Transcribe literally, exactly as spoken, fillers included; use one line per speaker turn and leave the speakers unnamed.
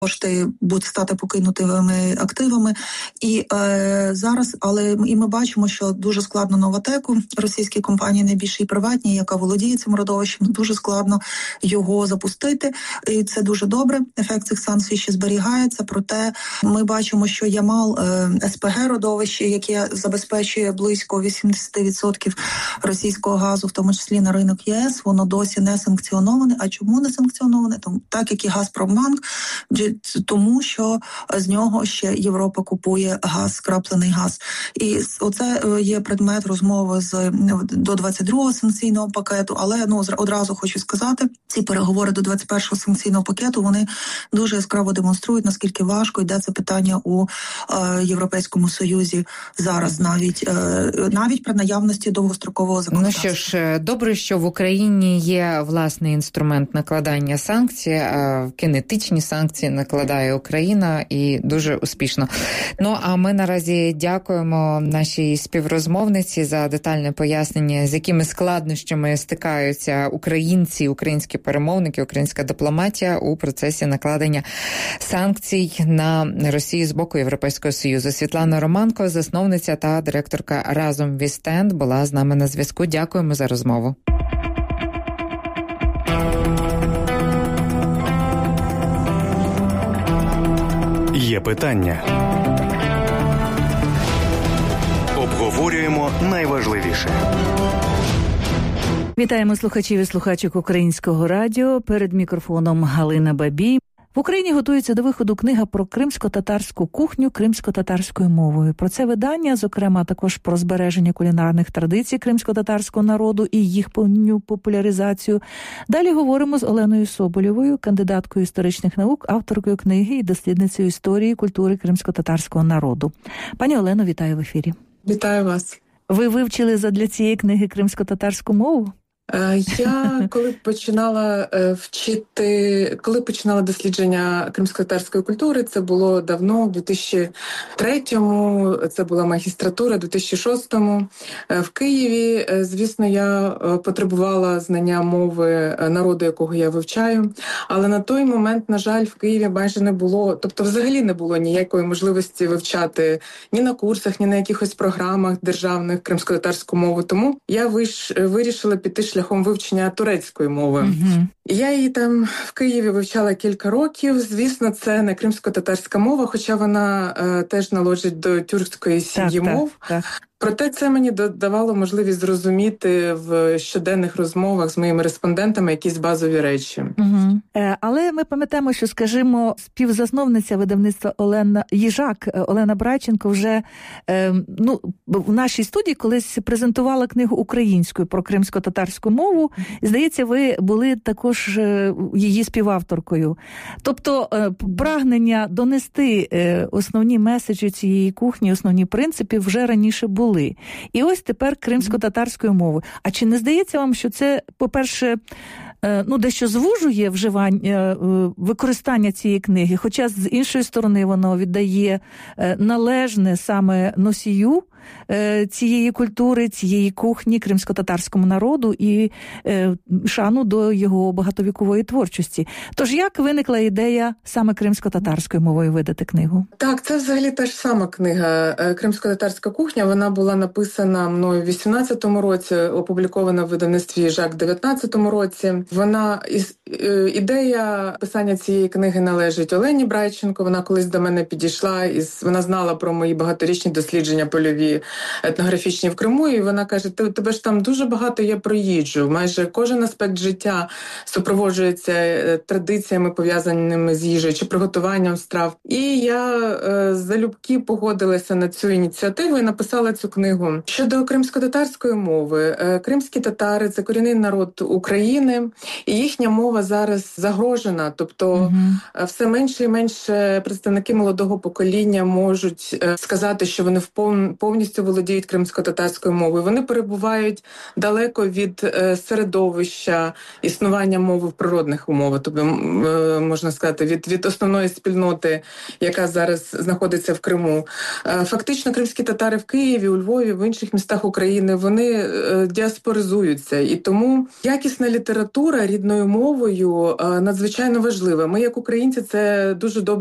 кошти будуть стати покинутими активами. І е, зараз, але і ми бачимо, що дуже складно Новатеку, російській компанії, найбільшій приватній, яка володіє цим родовищем, дуже складно його запустити. І це дуже добре. Ефект цих санкцій ще зберігається. Проте ми бачимо, що Ямал, е, СПГ родовище, яке забезпечує близько вісімдесят відсотків російського газу, в тому числі на ринок ЄС, воно досі не санкціоноване. А чому не санкціоноване? Тому так як і Газпромбанк, тому що з нього ще Європа купує газ, скраплений газ. І оце є предмет розмови з до двадцять другого санкційного пакету, але ну одразу хочу сказати, ці переговори до двадцять першого санкційного пакету, вони дуже яскраво демонструють, наскільки важко йде це питання у е, Європейському Союзі зараз, навіть е, навіть при наявності довгострокового законодавства.
Ну що ж, добре, що в Україні є власний інструмент накладання санкцій, е, кинетичні санкції накладає Україна, і дуже успішно. Ну, а ми наразі дякуємо нашій співрозмовниці за детальне пояснення, з якими складнощами стикаються українці, українські перемовники, українська дипломатія у процесі накладення санкцій на Росію з боку Європейського Союзу. Світлана Романко, засновниця та директорка «Разом we stand», була з нами на зв'язку. Дякуємо за розмову.
Є питання. Обговорюємо найважливіше.
Вітаємо слухачів і слухачок Українського радіо. Перед мікрофоном Галина Бабій. В Україні готується до виходу книга про кримсько-татарську кухню кримсько-татарською мовою. Про це видання, зокрема, також про збереження кулінарних традицій кримсько-татарського народу і їх повну популяризацію. Далі говоримо з Оленою Соболєвою, кандидаткою історичних наук, авторкою книги і дослідницею історії культури кримсько-татарського народу. Пані Олено, вітаю в ефірі.
Вітаю вас.
Ви вивчили задля цієї книги кримсько-татарську мову?
Я коли починала вчити, коли починала дослідження кримсько-татарської культури, це було давно, в дві тисячі третьому, це була магістратура, в дві тисячі шостому. В Києві, звісно, я потребувала знання мови народу, якого я вивчаю, але на той момент, на жаль, в Києві майже не було, тобто взагалі не було ніякої можливості вивчати ні на курсах, ні на якихось програмах державних кримсько-татарську мову, тому я виш, вирішила піти шляхом вивчення турецької мови.
Uh-huh.
Я її там в Києві вивчала кілька років. Звісно, це не кримсько-татарська мова, хоча вона е, теж належить до тюркської сім'ї
так,
мов.
Так, так.
Проте це мені давало можливість зрозуміти в щоденних розмовах з моїми респондентами якісь базові речі.
Угу. Е, але ми пам'ятаємо, що, скажімо, співзасновниця видавництва Олена Їжак, Олена Брайченко, вже е, ну, в нашій студії колись презентувала книгу українською про кримсько-татарську мову. І, здається, ви були також е, її співавторкою. Тобто е, прагнення донести е, основні меседжі цієї кухні, основні принципи вже раніше були. І ось тепер кримсько-татарською мовою. А чи не здається вам, що це, по-перше, ну, дещо звужує вживання, використання цієї книги, хоча з іншої сторони воно віддає належне саме носію цієї культури, цієї кухні кримсько-татарському народу і е, шану до його багатовікової творчості. Тож як виникла ідея саме кримсько-татарською мовою видати книгу?
Так, це взагалі та ж сама книга «Кримсько-татарська кухня». Вона була написана мною в вісімнадцятому році, опублікована в видавництві «Їжак» в дев'ятнадцятому році. Вона, ідея писання цієї книги належить Олені Брайченко. Вона колись до мене підійшла, і вона знала про мої багаторічні дослідження польові етнографічні в Криму, і вона каже, тебе ж там дуже багато є про їжу, майже кожен аспект життя супроводжується традиціями, пов'язаними з їжею чи приготуванням страв. І я е, залюбки погодилася на цю ініціативу і написала цю книгу. Щодо кримсько-татарської мови, е, кримські татари – це корінний народ України, і їхня мова зараз загрожена, тобто mm-hmm. все менше і менше представники молодого покоління можуть е, сказати, що вони в повній повністю володіють кримсько-татарською мовою. Вони перебувають далеко від е, середовища існування мови в природних умовах, тобто, е, можна сказати, від, від основної спільноти, яка зараз знаходиться в Криму. Е, фактично, кримські татари в Києві, у Львові, в інших містах України, вони е, діаспоризуються. І тому якісна література рідною мовою е, надзвичайно важлива. Ми, як українці, це дуже добре